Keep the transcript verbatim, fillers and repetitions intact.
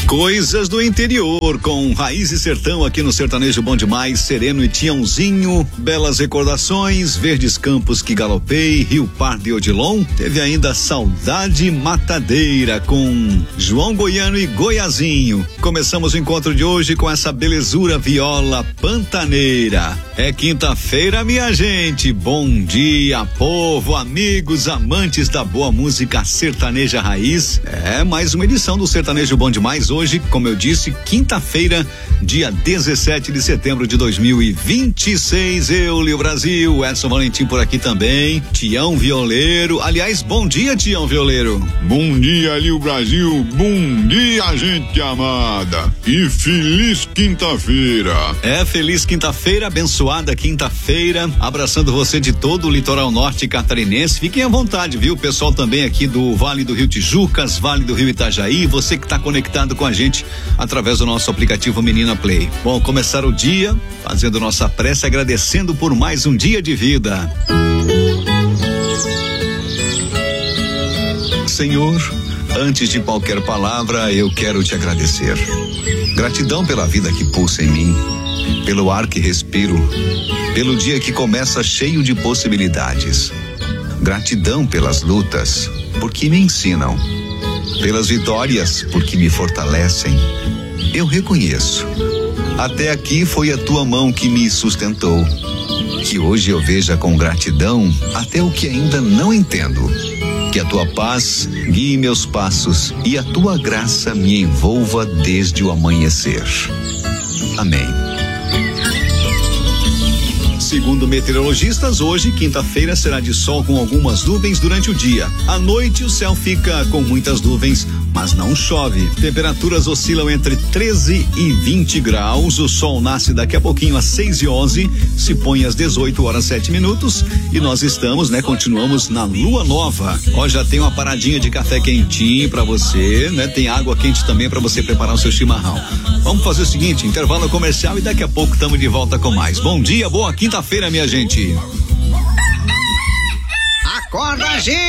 Coisas do interior, com Raiz e Sertão aqui no Sertanejo Bom Demais, Sereno e Tiãozinho, belas recordações, verdes campos que galopei, Rio Pardo e Odilon. Teve ainda Saudade Matadeira com João Goiano e Goiazinho. Começamos o encontro de hoje com essa belezura viola pantaneira. É quinta-feira, minha gente. Bom dia, povo, amigos, amantes da boa música sertaneja raiz. É mais uma edição do Sertanejo Bom Demais. Hoje, como eu disse, quinta-feira, dia dezessete de setembro de dois mil e vinte e seis. Eu, Lio Brasil, Edson Valentim por aqui também, Tião Violeiro. Aliás, bom dia, Tião Violeiro. Bom dia, Lio Brasil. Bom dia, gente amada. E feliz quinta-feira. É, feliz quinta-feira, abençoada quinta-feira. Abraçando você de todo o litoral norte catarinense. Fiquem à vontade, viu? O pessoal também aqui do Vale do Rio Tijucas, Vale do Rio Itajaí, você que está conectado com a gente através do nosso aplicativo Menina Play. Bom, começar o dia fazendo nossa prece, agradecendo por mais um dia de vida. Senhor, antes de qualquer palavra, eu quero te agradecer. Gratidão pela vida que pulsa em mim, pelo ar que respiro, pelo dia que começa cheio de possibilidades. Gratidão pelas lutas, porque me ensinam, pelas vitórias, porque me fortalecem. Eu reconheço, até aqui foi a tua mão que me sustentou. Que hoje eu veja com gratidão até o que ainda não entendo. Que a tua paz guie meus passos e a tua graça me envolva desde o amanhecer. Amém. Segundo meteorologistas, hoje, quinta-feira, será de sol com algumas nuvens durante o dia. À noite, o céu fica com muitas nuvens, mas não chove. Temperaturas oscilam entre treze e vinte graus. O sol nasce daqui a pouquinho às seis e onze, se põe às dezoito horas sete minutos. E nós estamos, né? Continuamos na lua nova. Ó, já tem uma paradinha de café quentinho pra você, né? Tem água quente também pra você preparar o seu chimarrão. Vamos fazer o seguinte, intervalo comercial e daqui a pouco estamos de volta com mais. Bom dia, boa quinta-feira, minha gente. Acorda, gente!